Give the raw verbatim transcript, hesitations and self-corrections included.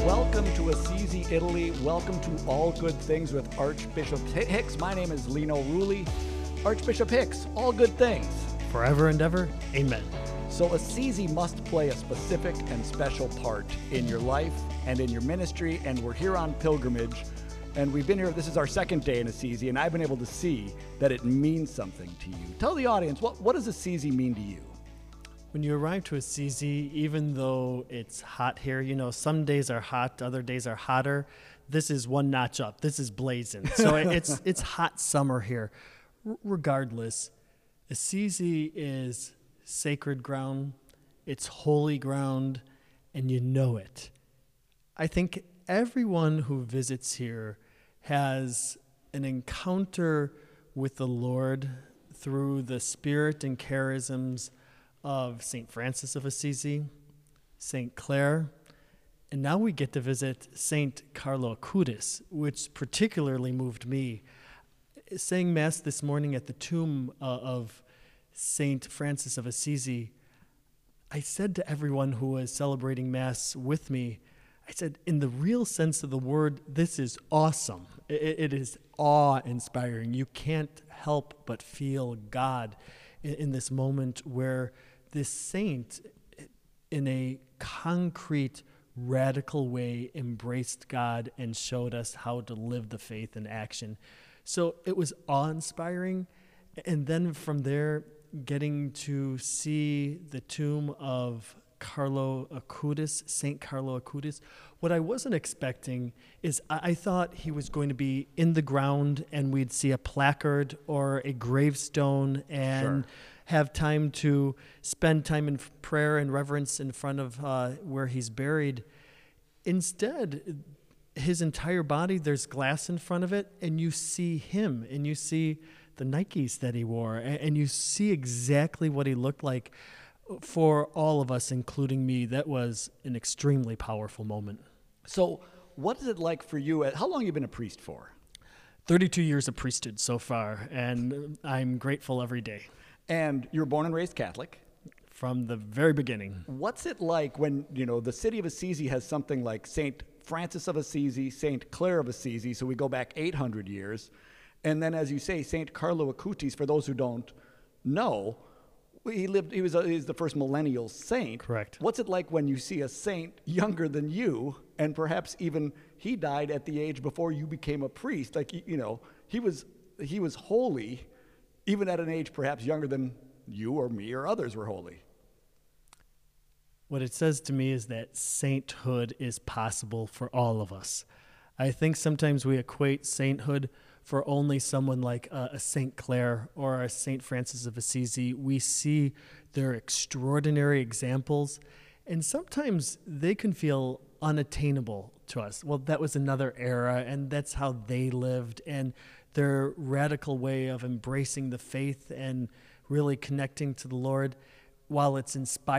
Welcome to Assisi, Italy. Welcome to All Good Things with Archbishop Hicks. My name is Lino Rulli. Archbishop Hicks, all good things. Forever and ever, amen. So Assisi must play a specific and special part in your life and in your ministry, and we're here on pilgrimage, and we've been here, this is our second day in Assisi, and I've been able to see that it means something to you. Tell the audience, what, what does Assisi mean to you? When you arrive to Assisi, even though it's hot here, you know, some days are hot, other days are hotter. This is one notch up. This is blazing. So it's it's hot summer here. R- regardless, Assisi is sacred ground. It's holy ground, and you know it. I think everyone who visits here has an encounter with the Lord through the spirit and charisms of Saint Francis of Assisi, Saint Clare, and now we get to visit Saint Carlo Acutis, which particularly moved me. Saying Mass this morning at the tomb uh, of Saint Francis of Assisi, I said to everyone who was celebrating Mass with me, I said, in the real sense of the word, this is awesome. It, it is awe-inspiring. You can't help but feel God in, in this moment where this saint, in a concrete, radical way, embraced God and showed us how to live the faith in action. So it was awe-inspiring. And then from there, getting to see the tomb of Carlo Acutis, Saint Carlo Acutis. What I wasn't expecting is I, I thought he was going to be in the ground and we'd see a placard or a gravestone and Sure. have time to spend time in prayer and reverence in front of uh, where he's buried. Instead, his entire body, there's glass in front of it, and you see him, and you see the Nikes that he wore, and, and you see exactly what he looked like. For all of us, including me, that was an extremely powerful moment. So what is it like for you? How long have you been a priest for? thirty-two years of priesthood so far, and I'm grateful every day. And you were born and raised Catholic. From the very beginning. What's it like when, you know, the city of Assisi has something like Saint Francis of Assisi, Saint Clare of Assisi, so we go back eight hundred years. And then, as you say, Saint Carlo Acutis, for those who don't know, he lived. He was, a, he was the first millennial saint. Correct. What's it like when you see a saint younger than you, and perhaps even he died at the age before you became a priest? Like, you know, he was he was holy, even at an age perhaps younger than you or me or others were holy. What it says to me is that sainthood is possible for all of us. I think sometimes we equate sainthood for only someone like a, a Saint Clare or a Saint Francis of Assisi. We see their extraordinary examples, and sometimes they can feel unattainable to us. Well, that was another era, and that's how they lived, and their radical way of embracing the faith and really connecting to the Lord, while it's inspiring